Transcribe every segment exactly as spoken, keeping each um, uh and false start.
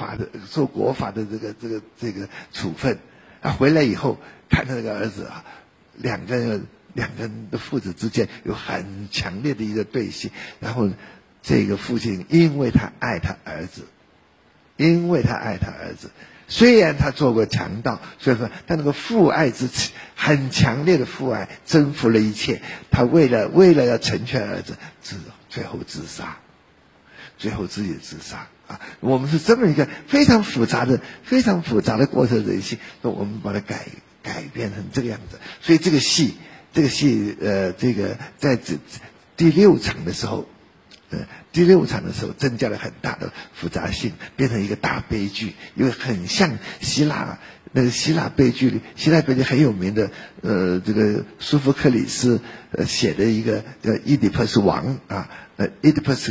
法的受国法的这个这个这个处分，啊，回来以后看到那个儿子啊，两个人两个人的父子之间有很强烈的一个对戏，然后这个父亲因为他爱他儿子，因为他爱他儿子。虽然他做过强盗，所以说他那个父爱之情很强烈的父爱征服了一切。他为了为了要成全儿子，自最后自杀，最后自己自杀啊！我们是这么一个非常复杂的、非常复杂的过程人性，我们把它改改变成这个样子。所以这个戏，这个戏呃，这个在这第六场的时候。呃，第六场的时候增加了很大的复杂性，变成一个大悲剧，因为很像希腊那个希腊悲剧里，希腊悲剧很有名的，呃，这个苏福克里斯呃写的一个叫《伊底帕斯王》啊，呃，《伊底帕斯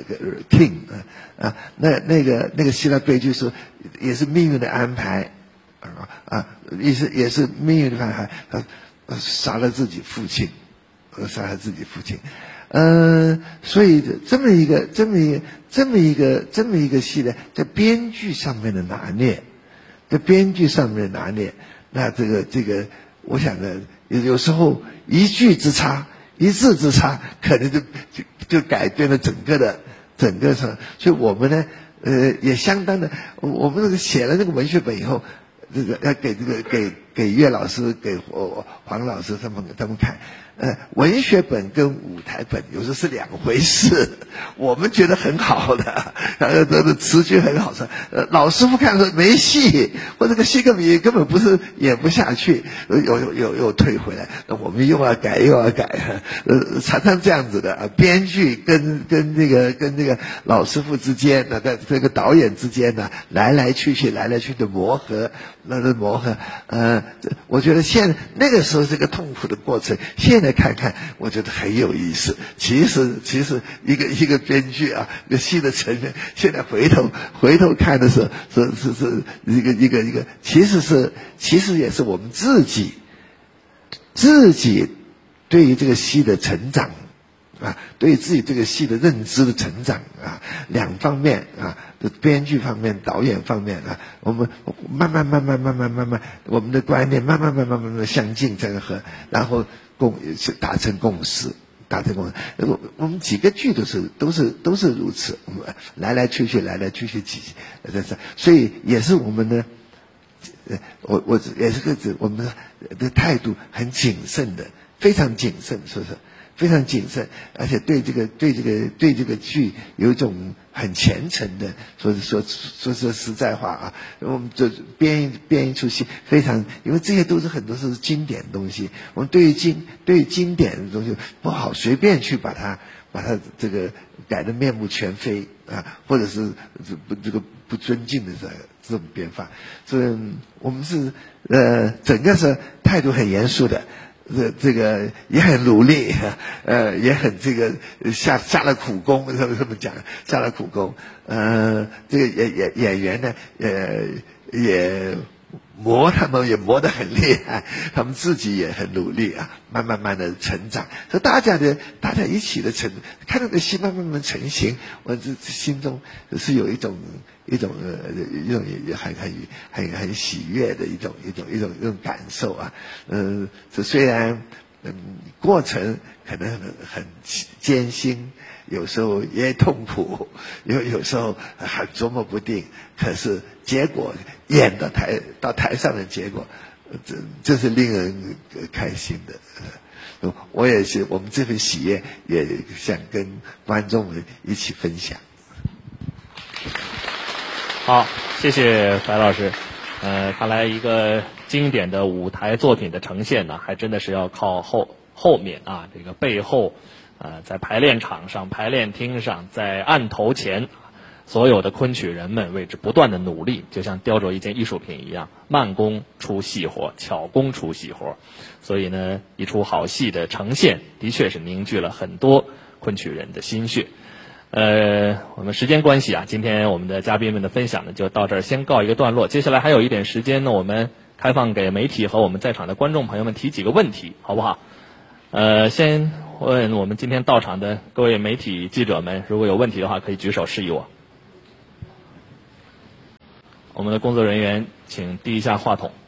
King》啊啊，那那个那个希腊悲剧是也是命运的安排啊啊，也是也是命运的安排，他、呃、杀了自己父亲，呃，杀了自己父亲。呃，所以这么一个这么一个这么一个这么一个戏呢，在编剧上面的拿捏，在编剧上面的拿捏，那这个这个，我想呢，有时候一句之差，一字之差，可能就就就改变了整个的整个上。所以我们呢，呃，也相当的，我们这个写了这个文学本以后，这个要给这个给给岳老师、给黄老师他们他们看。呃，文学本跟舞台本有时候是两回事，我们觉得很好的，呃，这个词句很好说，呃，老师傅看说没戏，或者这个戏根本根本不是演不下去，又又又又退回来，那我们又要改又要改，呃，常常这样子的啊，编剧跟跟这个跟这个老师傅之间呢，在这个导演之间呢，来来去去来来去去的磨合，那个磨合，呃，我觉得现那个时候是个痛苦的过程，现在看看，我觉得很有意思。其实，其实一个一个编剧啊，一个戏的成员，现在回头回头看的时候，是是是一个一个一个，其实是其实也是我们自己自己对于这个戏的成长啊，对于自己这个戏的认知的成长啊，两方面啊，编剧方面、导演方面啊，我们慢慢慢慢慢慢慢慢，我们的观念慢慢慢慢慢慢相近整合，然后。共是达成共识，达成共识。我我们几个剧都是都是都是如此，我们来来去去，来来去去几，这是，所以也是我们的，呃，我我也是个我们的态度很谨慎的，非常谨慎，是不是？非常谨慎，而且对这个对这个对这个剧有一种很虔诚的，说说说说实在话啊，我们这编编一出戏非常，因为这些都是很多是经典的东西，我们对于经对于经典的东西不好随便去把它把它这个改得面目全非啊，或者是不这个不尊敬的这这种编法，所以我们是呃整个是态度很严肃的。这这个也很努力，呃，也很这个下下了苦功，这么这么讲，下了苦功。呃，这个演演演员呢，呃，也磨他们也磨得很厉害，他们自己也很努力啊，慢慢慢的成长。所以大家的大家一起的成，看到这戏慢慢慢成型，我这心中是有一种。一种呃一种也很很很很喜悦的一种一种一种一种感受啊，嗯、呃，这虽然嗯过程可能很很艰辛，有时候也痛苦，有有时候还琢磨不定，可是结果演到台到台上的结果，这这是令人开心的。呃、我也是，我们这份喜悦也想跟观众们一起分享。 好，谢谢白老师。呃，看来一个经典的舞台作品的呈现呢，还真的是要靠后后面啊，这个背后，呃，在排练场上、排练厅上，在案头前，所有的昆曲人们为之不断的努力，就像雕琢一件艺术品一样，慢工出细活，巧工出细活。所以呢，一出好戏的呈现，的确是凝聚了很多昆曲人的心血。呃，我们时间关系啊，今天我们的嘉宾们的分享呢，就到这儿先告一个段落。接下来还有一点时间呢，我们开放给媒体和我们在场的观众朋友们提几个问题，好不好？呃，先问我们今天到场的各位媒体记者们，如果有问题的话，可以举手示意我。 我们的工作人员请递一下话筒。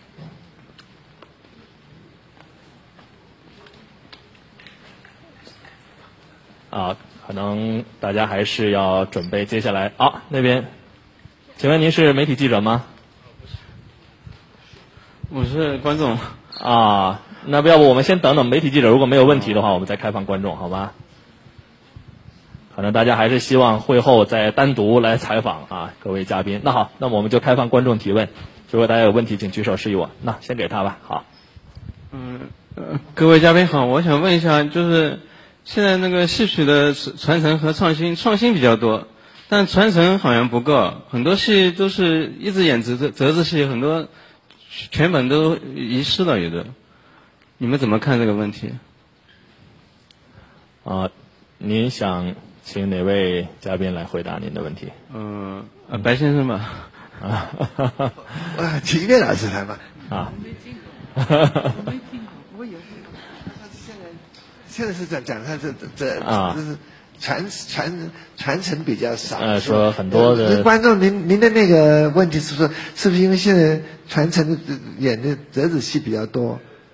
啊，可能大家还是要准备接下来啊，那边，请问您是媒体记者吗？ 我是观众。 啊，那要不我们先等等媒体记者，如果没有问题的话，我们再开放观众，好吧？可能大家还是希望会后再单独来采访啊，各位嘉宾。那好，那么我们就开放观众提问，如果大家有问题，请举手示意我。那先给他吧，好。 嗯，呃，各位嘉宾好，我想问一下，就是现在那个戏曲的传承和创新，创新比较多，但传承好像不够，很多戏都是一直演折子折子戏，很多全本都遗失了，有的。你们怎么看这个问题？ 啊，您想请哪位嘉宾来回答您的问题？ 嗯、呃，白先生吧。 啊， 啊，请岳老师来吧。 啊。 现在是讲讲他这这啊， 这是传传传承比较少。 呃，说很多的观众，您您的那个问题是说，是不是因为现在传承的演的折子戏比较多？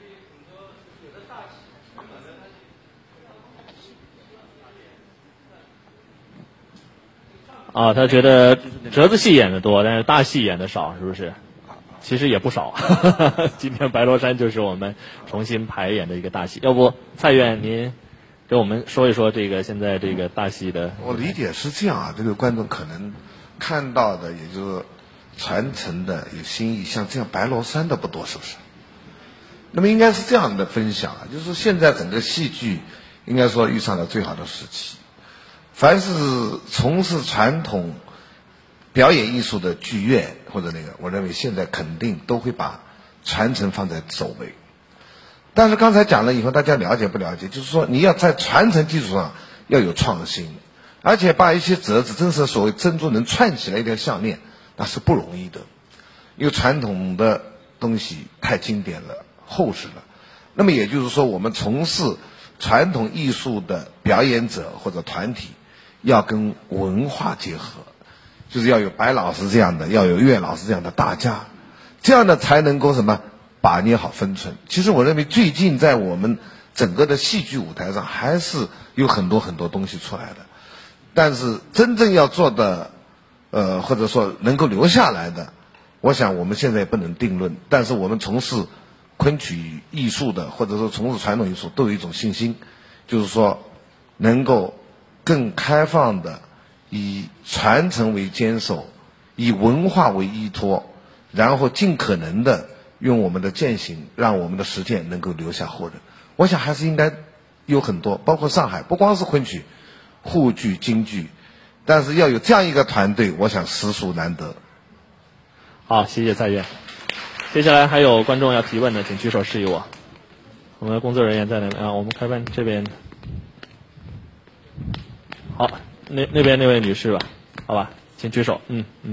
啊，他觉得折子戏演的多，但是大戏演的少，是不是？其实也不少。今天白罗山就是我们重新排演的一个大戏。要不蔡院您给我们说一说这个现在这个大戏的？ 我理解是这样啊，这个观众可能看到的也就是传承的有新意，像这样白罗山的不多，是不是？那么应该是这样的分享啊，就是说现在整个戏剧应该说遇上了最好的时期。凡是从事传统表演艺术的剧院或者那个，我认为现在肯定都会把传承放在首位。但是刚才讲了以后，大家了解不了解？就是说你要在传承基础上要有创新，而且把一些折子，真是所谓珍珠能串起来一条项链，那是不容易的。因为传统的东西太经典了，厚实了。那么也就是说，我们从事传统艺术的表演者或者团体，要跟文化结合，就是要有白老师这样的，要有岳老师这样的大家，这样的才能够什么把捏好分寸。其实我认为最近在我们整个的戏剧舞台上，还是有很多很多东西出来的，但是真正要做的，呃，或者说能够留下来的，我想我们现在也不能定论。但是我们从事昆曲艺术的，或者说从事传统艺术，都有一种信心，就是说能够更开放的以传承为坚守，以文化为依托，然后尽可能的用我们的践行，让我们的实践能够留下后人。我想还是应该有很多，包括上海，不光是昆曲、沪剧、京剧，但是要有这样一个团队，我想实属难得。 好，谢谢蔡院。接下来还有观众要提问的，请举手示意我。我们的工作人员在哪边啊？我们开办这边。好，那那边那位女士吧，好吧，请举手。嗯嗯。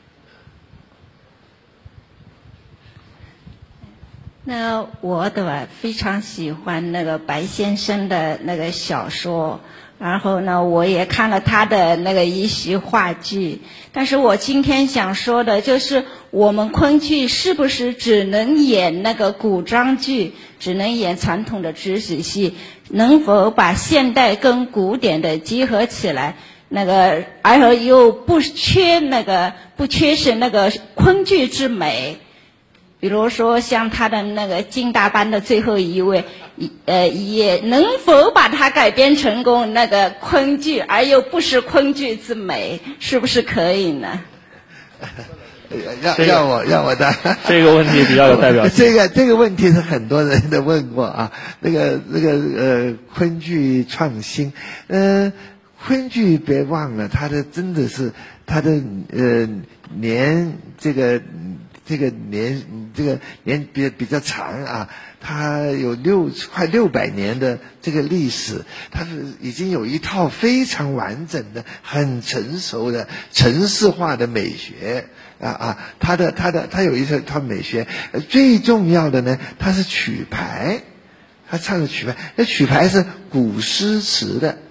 那我的吧，非常喜欢那个白先生的那个小说，然后呢，我也看了他的那个一席话剧。但是我今天想说的就是，我们昆剧是不是只能演那个古装剧，只能演传统的折子戏？能否把现代跟古典的结合起来？那个，而又不缺那个，不缺失那个昆剧之美。比如说像他的那个金大班的最后一位，呃，也能否把它改编成功那个昆剧，而又不失昆剧之美，是不是可以呢？ 让让我让我答这个问题比较有代表性。 这个这个问题是很多人都问过啊。那个那个呃，昆剧创新，呃，昆剧别忘了，它的真的是它的呃年这个。这个年这个年比比较长啊，它有六快六百年的这个历史，它是已经有一套非常完整的、很成熟的程式化的美学啊啊，它的它的它有一套美学，最重要的呢，它是曲牌，它唱的曲牌，那曲牌是古诗词的。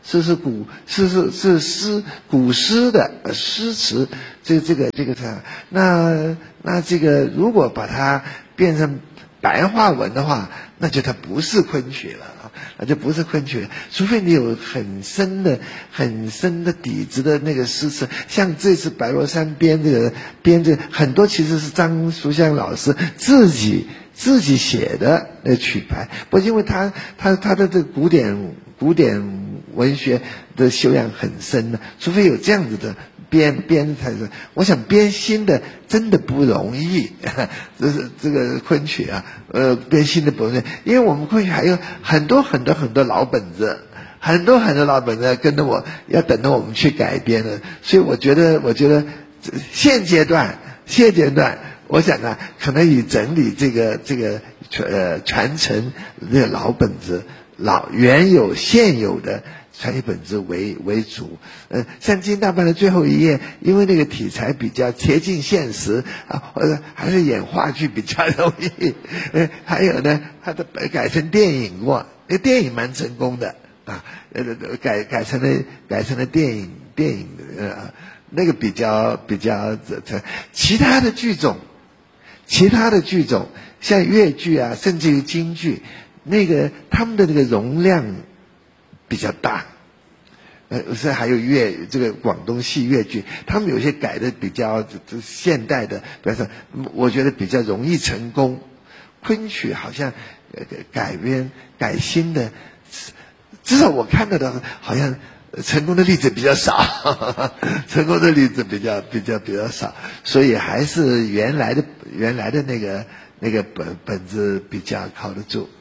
是是古是是是诗古诗的呃诗词，这这个这个它那那这个如果把它变成白话文的话，那就它不是昆曲了啊，那就不是昆曲了。除非你有很深的、很深的底子的那个诗词，像这次白罗山编这个编这个很多其实是张淑香老师自己自己写的那曲牌，不因为他他他的这个古典古典文学的修养很深的，除非有这样子的。编编才是，我想编新的真的不容易，这是这个昆曲啊，呃，编新的不容易，因为我们昆曲还有很多很多很多老本子，很多很多老本子跟着我要等着我们去改编的，所以我觉得，我觉得现阶段现阶段，我想啊，可能以整理这个这个呃传承这个老本子，老原有现有的。传译本子为为主，呃，像金大班的最后一页，因为那个题材比较贴近现实啊，或者还是演话剧比较容易，呃，还有呢，它的改成电影过，那电影蛮成功的啊，呃，改改成了改成了电影电影呃，那个比较比较这其他的剧种，其他的剧种像越剧啊，甚至于京剧，那个他们的那个容量比较大。呃，是还有粤这个广东戏粤剧，他们有些改的比较现代的，比如说，我觉得比较容易成功。昆曲好像呃改编改新的，至少我看到的，好像成功的例子比较少，呵呵成功的例子比较比较比较少，所以还是原来的原来的那个那个本本子比较靠得住。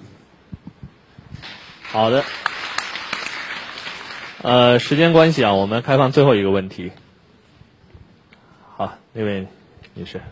好的。呃，时间关系啊，我们开放最后一个问题。好，那位女士。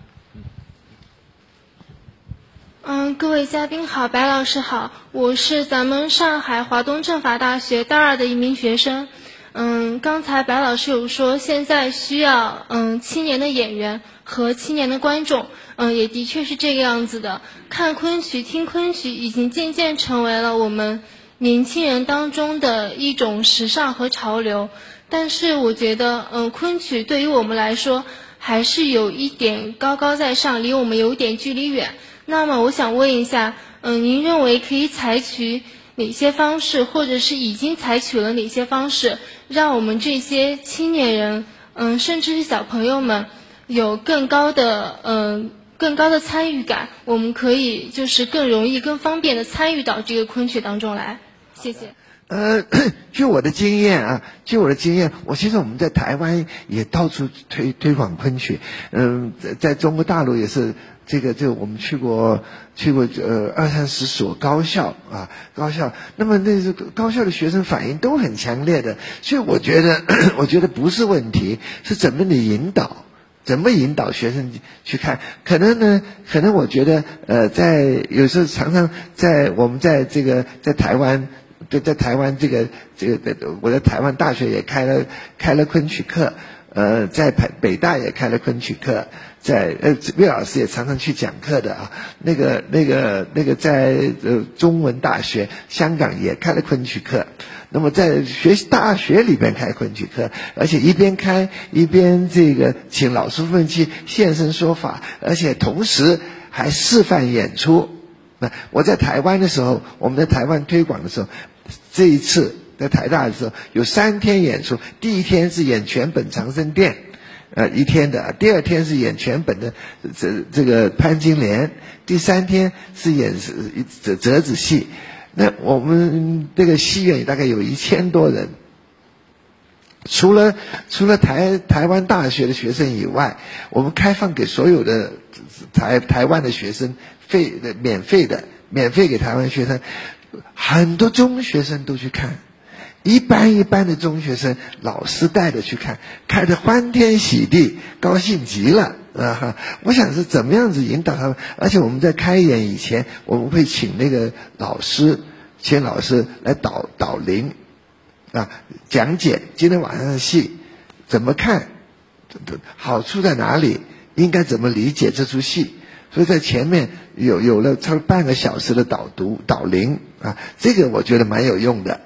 嗯，各位嘉宾好，白老师好，我是咱们上海华东政法大学大二的一名学生。嗯，刚才白老师有说，现在需要嗯青年的演员和青年的观众，嗯，也的确是这个样子的。看昆曲、听昆曲，已经渐渐成为了我们年轻人当中的一种时尚和潮流，但是我觉得，嗯，昆曲对于我们来说还是有一点高高在上，离我们有点距离远。那么我想问一下，嗯，您认为可以采取哪些方式，或者是已经采取了哪些方式，让我们这些青年人，嗯，甚至是小朋友们，有更高的，嗯。更高的参与感，我们可以就是更容易、更方便的参与到这个昆曲当中来。谢谢。 呃，据我的经验啊，据我的经验，我其实我们在台湾也到处推推广昆曲，嗯，在在中国大陆也是这个，就我们去过去过呃二三十所高校啊，高校，那么那个高校的学生反应都很强烈的，所以我觉得我觉得不是问题，是怎么的引导。怎么引导学生去看？可能呢，可能我觉得，呃，在有时候常常在我们在这个在台湾，对，在台湾这个这个，我在台湾大学也开了开了昆曲课，呃，在北北大也开了昆曲课，在呃岳老师也常常去讲课的啊。那个那个那个在呃中文大学香港也开了昆曲课。那么在学大学里边开昆曲课，而且一边开一边这个请老师们去现身说法，而且同时还示范演出。那我在台湾的时候，我们在台湾推广的时候，这一次在台大的时候有三天演出，第一天是演全本长生殿，呃一天的，第二天是演全本的这这个潘金莲，第三天是演折折子戏。那我们这个戏院大概有一千多人，除了除了台台湾大学的学生以外，我们开放给所有的台台湾的学生，费的免费的，免费给台湾学生，很多中学生都去看，一般一般的中学生，老师带着去看，看得欢天喜地，高兴极了。啊，我想是怎么样子引导他们，而且我们在开演以前，我们会请那个老师，请老师来导导聆，啊，讲解今天晚上的戏怎么看，好处在哪里，应该怎么理解这出戏。所以在前面有有了超半个小时的导读导聆啊，这个我觉得蛮有用的。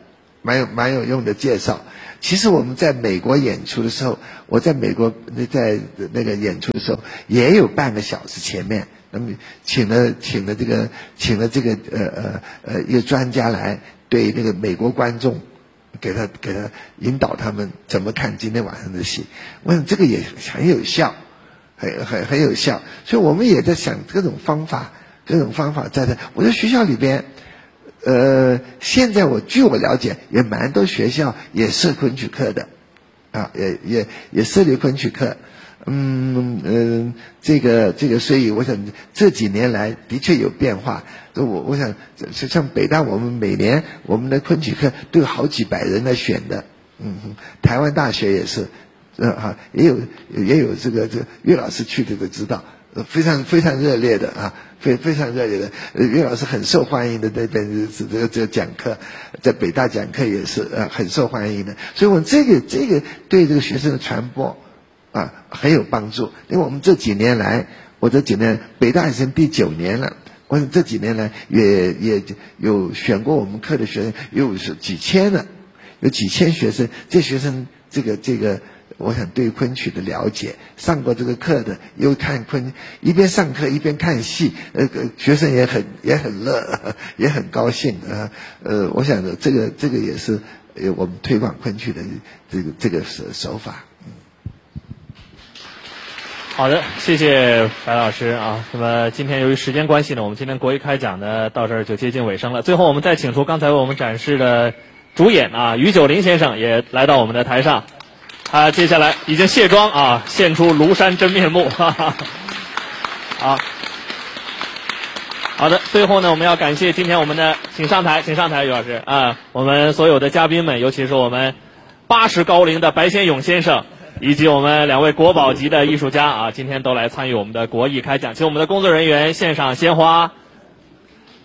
蛮有蛮有用的介绍。其实我们在美国演出的时候，我在美国在那个演出的时候也有半个小时前面，那么请了请了这个请了这个呃呃呃一个专家来对那个美国观众给他给他引导他们怎么看今天晚上的戏。我想这个也很有效，很很很有效。所以我们也在想各种方法，各种方法在这。我在学校里边。呃，现在我据我了解，也蛮多学校也设昆曲课的，啊，也也也设立昆曲课，嗯嗯、呃，这个这个，所以我想这几年来的确有变化。我我想像北大，我们每年我们的昆曲课都有好几百人来选的，嗯，台湾大学也是，呃啊，也有也有这个这个岳老师去的都知道。非常非常热烈的啊，非非常热烈的，呃，岳老师很受欢迎的那边这个这个讲课，在北大讲课也是呃很受欢迎的，所以我们这个这个对这个学生的传播啊很有帮助。因为我们这几年来，我这几年北大已经第九年了，我这几年来也也有选过我们课的学生有是几千了，有几千学生，这学生这个这个。我想对昆曲的了解，上过这个课的，又看昆，一边上课一边看戏，呃，学生也很也很乐，也很高兴啊。呃，我想呢，这个这个也是呃我们推广昆曲的这个这个手手法。 好的，谢谢白老师啊。那么今天由于时间关系呢，我们今天国艺开讲呢到这儿就接近尾声了。最后我们再请出刚才为我们展示的主演啊，于九龄先生也来到我们的台上。他接下来已经卸妆啊，现出庐山真面目，哈哈。好，好的。最后呢，我们要感谢今天我们的，请上台，请上台，于老师啊，我们所有的嘉宾们，尤其是我们八十高龄的白先勇先生，以及我们两位国宝级的艺术家啊，今天都来参与我们的国艺开讲，请我们的工作人员献上鲜花。